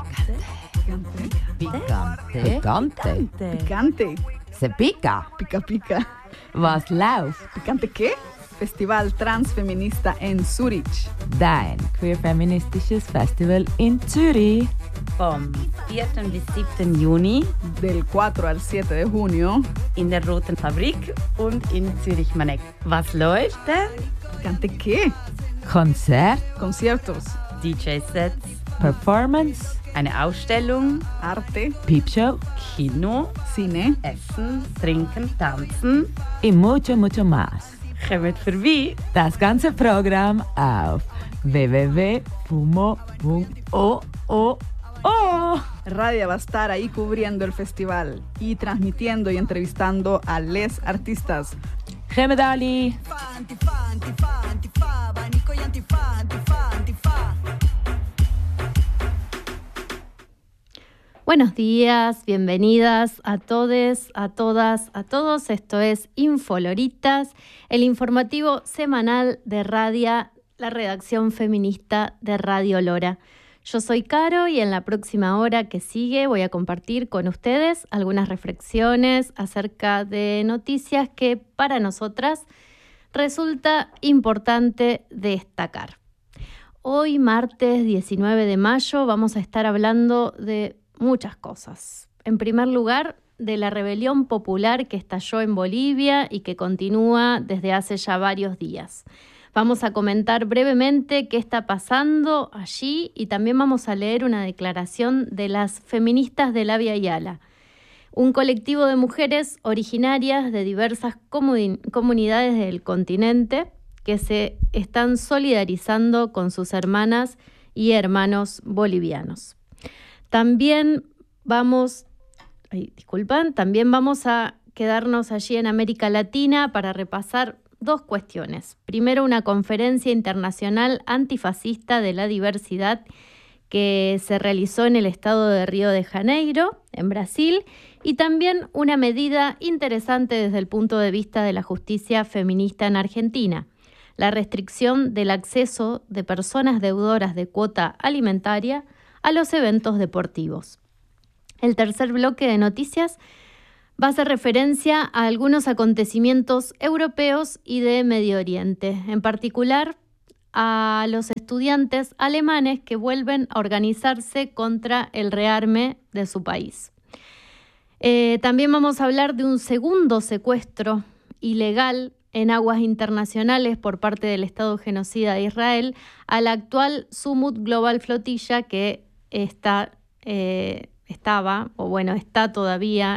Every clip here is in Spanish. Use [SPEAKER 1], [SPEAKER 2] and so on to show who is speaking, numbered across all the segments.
[SPEAKER 1] Picante.
[SPEAKER 2] Picante.
[SPEAKER 3] Picante.
[SPEAKER 1] Se pica.
[SPEAKER 3] Pica pica.
[SPEAKER 1] Was läuft?
[SPEAKER 3] ¿Picante qué? Festival Transfeminista en Zürich.
[SPEAKER 1] Dein queer-feministisches Festival in Zürich.
[SPEAKER 2] Vom 4. bis 7. Juni
[SPEAKER 3] Del 4 al 7 de junio.
[SPEAKER 2] in der Roten Fabrik und in Zürich-Maneck. Was läuft denn?
[SPEAKER 3] ¿Picante qué?
[SPEAKER 1] Konzert,
[SPEAKER 3] Conciertos,
[SPEAKER 2] DJ-Sets,
[SPEAKER 1] Performance,
[SPEAKER 2] eine Ausstellung,
[SPEAKER 3] arte,
[SPEAKER 1] Peepshow
[SPEAKER 2] Kino,
[SPEAKER 3] cine.
[SPEAKER 2] Essen, Trinken, Tanzen.
[SPEAKER 1] y mucho, mucho más.
[SPEAKER 2] Kommt vorbei.
[SPEAKER 1] Das ganze Programm auf www.fumo.org.
[SPEAKER 3] Radia va a estar ahí cubriendo el festival y transmitiendo y entrevistando a les artistas.
[SPEAKER 1] Gemedali.
[SPEAKER 4] Buenos días, bienvenidas a todes, a todas, a todos. Esto es Infoloritas, el informativo semanal de Radia, la redacción feminista de Radio Lora. Yo soy Caro y en la próxima hora que sigue voy a compartir con ustedes algunas reflexiones acerca de noticias que para nosotras resulta importante destacar. Hoy, martes 19 de mayo, vamos a estar hablando de muchas cosas. En primer lugar, de la rebelión popular que estalló en Bolivia y que continúa desde hace ya varios días. Vamos a comentar brevemente qué está pasando allí y también vamos a leer una declaración de las feministas de La Via Yala, un colectivo de mujeres originarias de diversas comunidades del continente que se están solidarizando con sus hermanas y hermanos bolivianos. También vamos a quedarnos allí en América Latina para repasar dos cuestiones. Primero, una conferencia internacional antifascista de la diversidad que se realizó en el estado de Río de Janeiro, en Brasil, y también una medida interesante desde el punto de vista de la justicia feminista en Argentina, la restricción del acceso de personas deudoras de cuota alimentaria a los eventos deportivos. El tercer bloque de noticias va a hacer referencia a algunos acontecimientos europeos y de Medio Oriente, en particular a los estudiantes alemanes que vuelven a organizarse contra el rearme de su país. También vamos a hablar de un segundo secuestro ilegal en aguas internacionales por parte del Estado genocida de Israel a la actual Sumut Global Flotilla que está todavía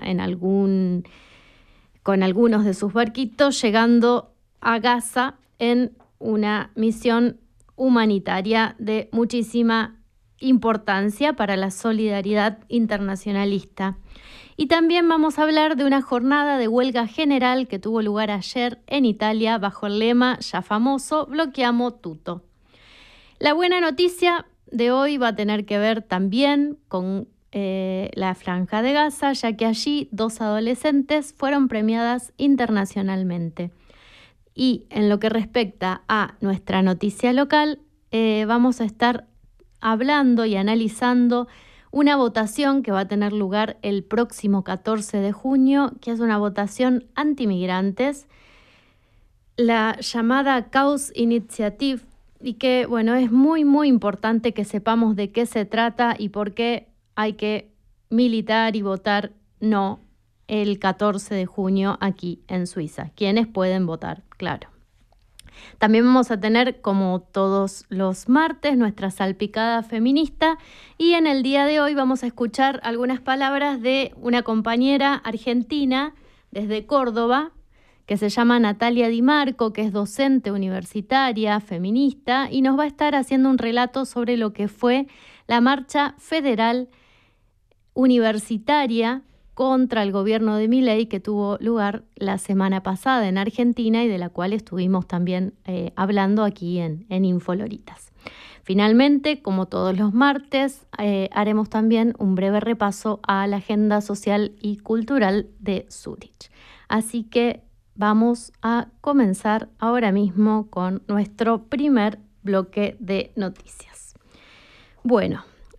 [SPEAKER 4] con algunos de sus barquitos llegando a Gaza en una misión humanitaria de muchísima importancia para la solidaridad internacionalista. Y también vamos a hablar de una jornada de huelga general que tuvo lugar ayer en Italia bajo el lema ya famoso Bloqueamo tutto. La buena noticia de hoy va a tener que ver también con la Franja de Gaza, ya que allí 2 adolescentes fueron premiadas internacionalmente. Y en lo que respecta a nuestra noticia local, vamos a estar hablando y analizando una votación que va a tener lugar el próximo 14 de junio, que es una votación antimigrantes, la llamada Cause Initiative, y que, es muy, muy importante que sepamos de qué se trata y por qué hay que militar y votar no el 14 de junio aquí en Suiza. ¿Quiénes pueden votar? Claro. También vamos a tener, como todos los martes, nuestra salpicada feminista y en el día de hoy vamos a escuchar algunas palabras de una compañera argentina desde Córdoba, que se llama Natalia Di Marco, que es docente universitaria, feminista, y nos va a estar haciendo un relato sobre lo que fue la marcha federal universitaria contra el gobierno de Milei que tuvo lugar la semana pasada en Argentina y de la cual estuvimos también hablando aquí en Infoloritas. Finalmente, como todos los martes, haremos también un breve repaso a la agenda social y cultural de Zúrich. Así que vamos a comenzar ahora mismo con nuestro primer bloque de noticias. Bueno,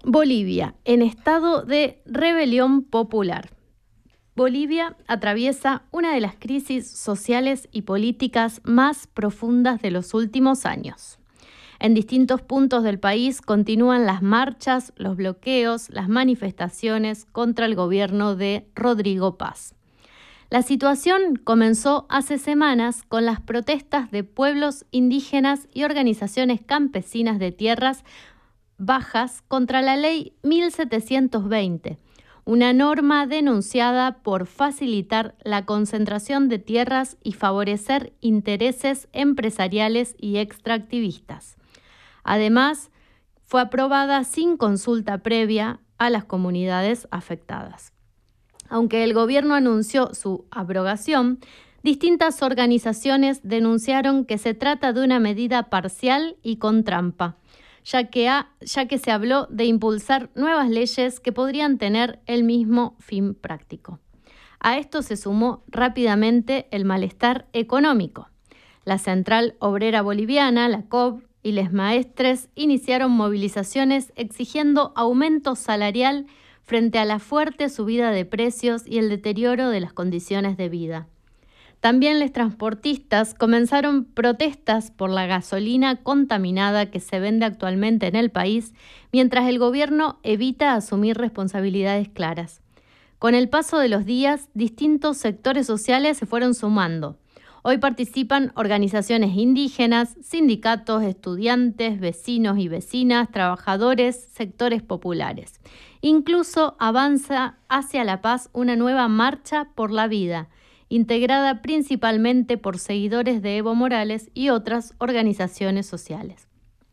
[SPEAKER 4] Bolivia, en estado de rebelión popular. Bolivia atraviesa una de las crisis sociales y políticas más profundas de los últimos años. En distintos puntos del país continúan las marchas, los bloqueos, las manifestaciones contra el gobierno de Rodrigo Paz. La situación comenzó hace semanas con las protestas de pueblos indígenas y organizaciones campesinas de tierras bajas contra la Ley 1720, una norma denunciada por facilitar la concentración de tierras y favorecer intereses empresariales y extractivistas. Además, fue aprobada sin consulta previa a las comunidades afectadas. Aunque el gobierno anunció su abrogación, distintas organizaciones denunciaron que se trata de una medida parcial y con trampa, ya que se habló de impulsar nuevas leyes que podrían tener el mismo fin práctico. A esto se sumó rápidamente el malestar económico. La Central Obrera Boliviana, la COB, y les maestres iniciaron movilizaciones exigiendo aumento salarial frente a la fuerte subida de precios y el deterioro de las condiciones de vida. También los transportistas comenzaron protestas por la gasolina contaminada que se vende actualmente en el país, mientras el gobierno evita asumir responsabilidades claras. Con el paso de los días, distintos sectores sociales se fueron sumando. Hoy participan organizaciones indígenas, sindicatos, estudiantes, vecinos y vecinas, trabajadores, sectores populares. Incluso avanza hacia la paz una nueva marcha por la vida, integrada principalmente por seguidores de Evo Morales y otras organizaciones sociales.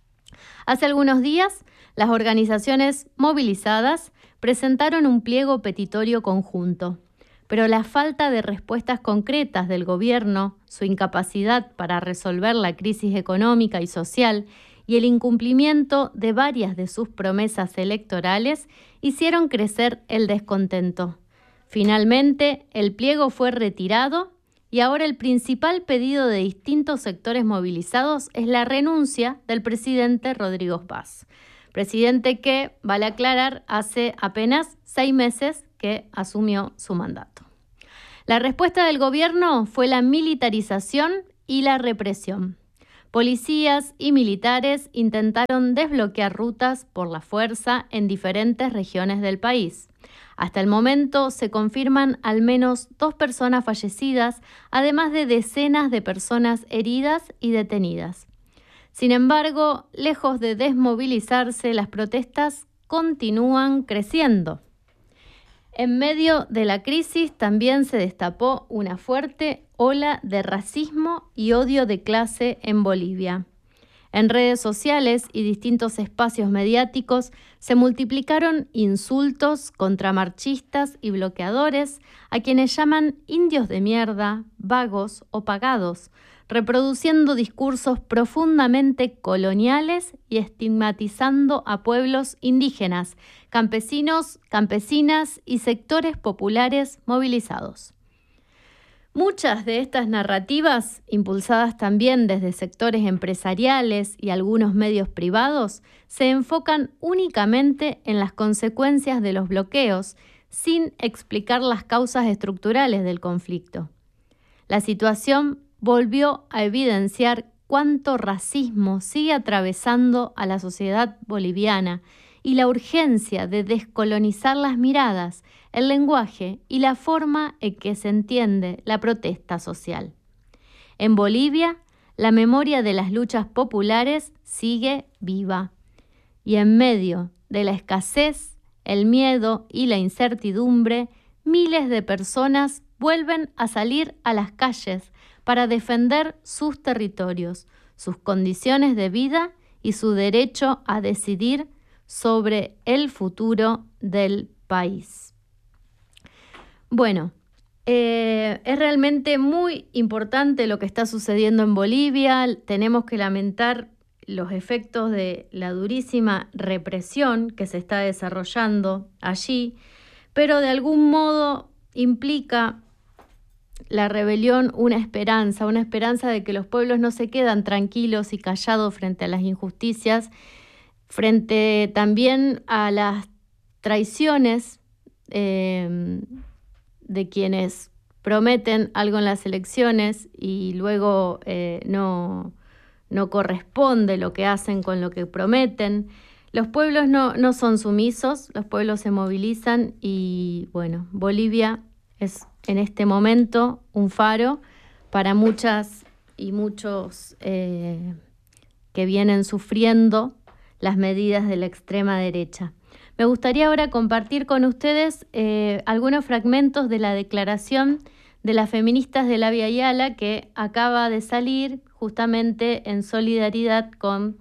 [SPEAKER 4] Hace algunos días, las organizaciones movilizadas presentaron un pliego petitorio conjunto, pero la falta de respuestas concretas del gobierno, su incapacidad para resolver la crisis económica y social y el incumplimiento de varias de sus promesas electorales hicieron crecer el descontento. Finalmente, el pliego fue retirado y ahora el principal pedido de distintos sectores movilizados es la renuncia del presidente Rodrigo Paz. Presidente que, vale aclarar, hace apenas 6 meses que asumió su mandato. La respuesta del gobierno fue la militarización y la represión. Policías y militares intentaron desbloquear rutas por la fuerza en diferentes regiones del país. Hasta el momento se confirman al menos 2 personas fallecidas, además de decenas de personas heridas y detenidas. Sin embargo, lejos de desmovilizarse, las protestas continúan creciendo. En medio de la crisis también se destapó una fuerte ola de racismo y odio de clase en Bolivia. En redes sociales y distintos espacios mediáticos se multiplicaron insultos contra marchistas y bloqueadores a quienes llaman indios de mierda, vagos o pagados, reproduciendo discursos profundamente coloniales y estigmatizando a pueblos indígenas, campesinos, campesinas y sectores populares movilizados. Muchas de estas narrativas, impulsadas también desde sectores empresariales y algunos medios privados, se enfocan únicamente en las consecuencias de los bloqueos, sin explicar las causas estructurales del conflicto. La situación volvió a evidenciar cuánto racismo sigue atravesando a la sociedad boliviana y la urgencia de descolonizar las miradas, el lenguaje y la forma en que se entiende la protesta social. En Bolivia, la memoria de las luchas populares sigue viva. Y en medio de la escasez, el miedo y la incertidumbre, miles de personas vuelven a salir a las calles para defender sus territorios, sus condiciones de vida y su derecho a decidir sobre el futuro del país. Bueno, es realmente muy importante lo que está sucediendo en Bolivia. Tenemos que lamentar los efectos de la durísima represión que se está desarrollando allí, pero de algún modo implica la rebelión una esperanza de que los pueblos no se quedan tranquilos y callados frente a las injusticias, Frente también a las traiciones de quienes prometen algo en las elecciones y luego no corresponde lo que hacen con lo que prometen. Los pueblos no son sumisos, los pueblos se movilizan y bueno, Bolivia es en este momento un faro para muchas y muchos que vienen sufriendo las medidas de la extrema derecha. Me gustaría ahora compartir con ustedes algunos fragmentos de la declaración de las feministas de la Via Yala que acaba de salir justamente en solidaridad con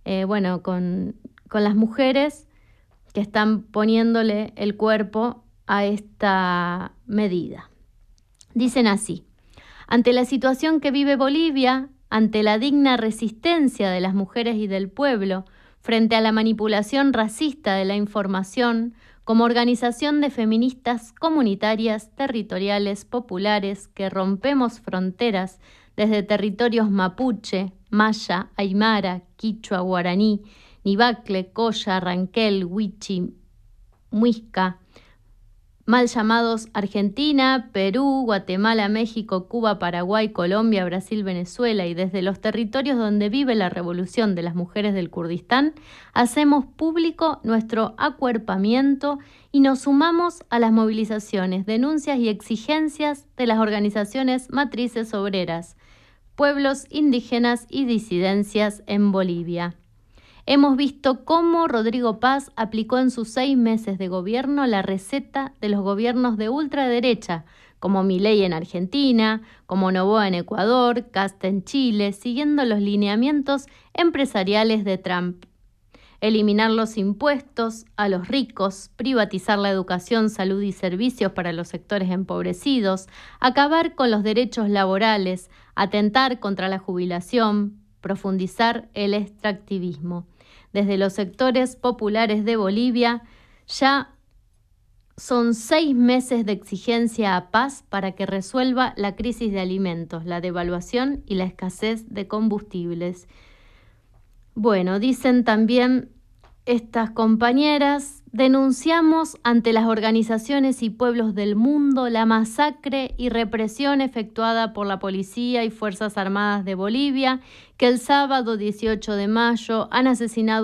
[SPEAKER 4] las mujeres que están poniéndole el cuerpo a esta medida. Dicen así: ante la situación que vive Bolivia, ante la digna resistencia de las mujeres y del pueblo, frente a la manipulación racista de la información, como organización de feministas comunitarias, territoriales, populares, que rompemos fronteras desde territorios mapuche, maya, aymara, quichua, guaraní, nivacle, colla, ranquel, huichi, muisca, mal llamados Argentina, Perú, Guatemala, México, Cuba, Paraguay, Colombia, Brasil, Venezuela y desde los territorios donde vive la revolución de las mujeres del Kurdistán, hacemos público nuestro acuerpamiento y nos sumamos a las movilizaciones, denuncias y exigencias de las organizaciones matrices obreras, pueblos indígenas y disidencias en Bolivia. Hemos visto cómo Rodrigo Paz aplicó en sus 6 meses de gobierno la receta de los gobiernos de ultraderecha, como Milei en Argentina, como Noboa en Ecuador, Kast en Chile, siguiendo los lineamientos empresariales de Trump. Eliminar los impuestos a los ricos, privatizar la educación, salud y servicios para los sectores empobrecidos, acabar con los derechos laborales, atentar contra la jubilación, profundizar el extractivismo. Desde los sectores populares de Bolivia ya son 6 meses de exigencia a Paz para que resuelva la crisis de alimentos, la devaluación y la escasez de combustibles. Bueno, dicen también estas compañeras: denunciamos ante las organizaciones y pueblos del mundo la masacre y represión efectuada por la policía y Fuerzas Armadas de Bolivia, que el sábado 18 de mayo han asesinado